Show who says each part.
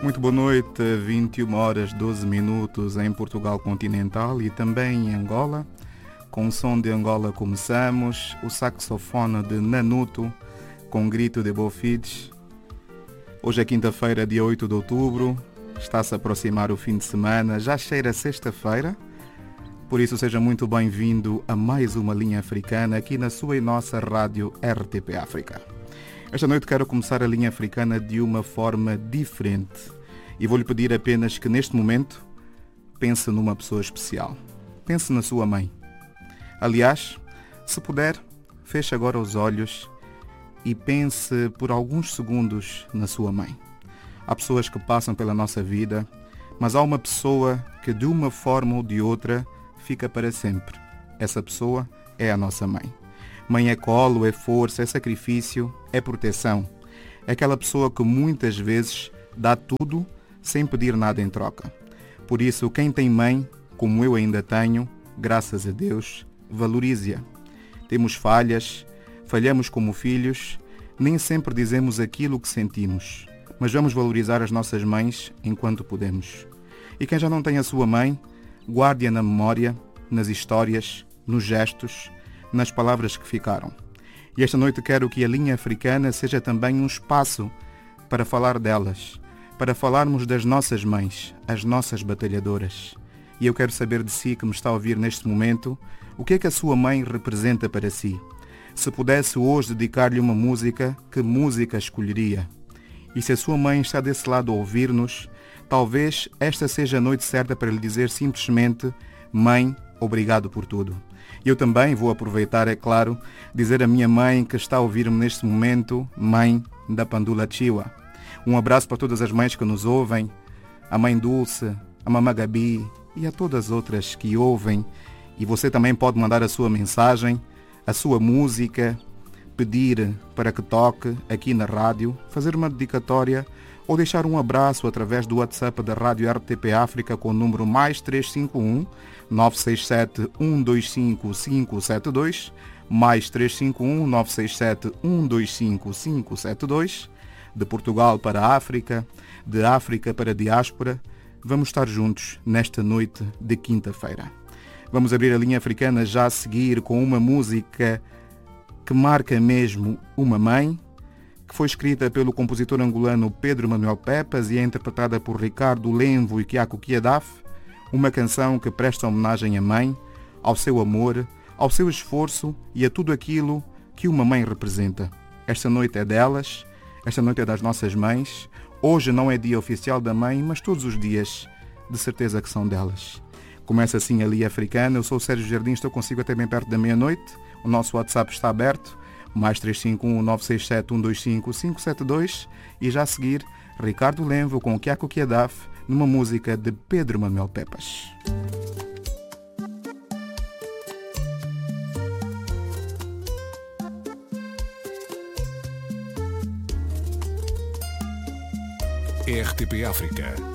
Speaker 1: Muito boa noite, 21 horas 12 minutos em Portugal continental e também em Angola. Com o som de Angola começamos, o saxofone de Nanuto com grito de Bofides. Hoje é quinta-feira, dia 8 de outubro, está-se a aproximar o fim de semana, já cheira sexta-feira, por isso seja muito bem-vindo a mais uma linha africana aqui na sua e nossa rádio RTP África. Esta noite quero começar a linha africana de uma forma diferente e vou-lhe pedir apenas que neste momento pense numa pessoa especial. Pense na sua mãe. Aliás, se puder, feche agora os olhos e pense por alguns segundos na sua mãe. Há pessoas que passam pela nossa vida, mas há uma pessoa que de uma forma ou de outra fica para sempre. Essa pessoa é a nossa mãe. Mãe é colo, é força, é sacrifício, é proteção. É aquela pessoa que muitas vezes dá tudo sem pedir nada em troca. Por isso, quem tem mãe, como eu ainda tenho, graças a Deus, valorize-a. Temos falhas, falhamos como filhos, nem sempre dizemos aquilo que sentimos, mas vamos valorizar as nossas mães enquanto podemos. E quem já não tem a sua mãe, guarde-a na memória, nas histórias, nos gestos, nas palavras que ficaram. E esta noite quero que a linha africana seja também um espaço para falar delas, para falarmos das nossas mães, as nossas batalhadoras. E eu quero saber de si, que me está a ouvir neste momento, o que é que a sua mãe representa para si. Se pudesse hoje dedicar-lhe uma música, que música escolheria? E se a sua mãe está desse lado a ouvir-nos, talvez esta seja a noite certa para lhe dizer simplesmente: mãe, obrigado por tudo. Eu também vou aproveitar, é claro, dizer à minha mãe que está a ouvir-me neste momento: mãe da Pandula Chiwa. Um abraço para todas as mães que nos ouvem, a mãe Dulce, a mamã Gabi e a todas as outras que ouvem. E você também pode mandar a sua mensagem, a sua música, pedir para que toque aqui na rádio, fazer uma dedicatória ou deixar um abraço através do WhatsApp da Rádio RTP África com o número mais 351 967 125 572, mais 351 967 125 572, de Portugal para a África, de África para a diáspora. Vamos estar juntos nesta noite de quinta-feira. Vamos abrir a linha africana já a seguir com uma música que marca mesmo uma mãe, que foi escrita pelo compositor angolano Pedro Manuel Pepas e é interpretada por Ricardo Lenvo e Quiaco Kiadaf, uma canção que presta homenagem à mãe, ao seu amor, ao seu esforço e a tudo aquilo que uma mãe representa. Esta noite é delas, esta noite é das nossas mães. Hoje não é dia oficial da mãe, mas todos os dias de certeza que são delas. Começa assim a linha africana. Eu sou o Sérgio Jardim, estou consigo até bem perto da meia-noite. O nosso WhatsApp está aberto, mais 351 967 125 572, e já a seguir Ricardo Lenvo com Quiaco Kiadaf numa música de Pedro Manuel Pepas.
Speaker 2: RTP África,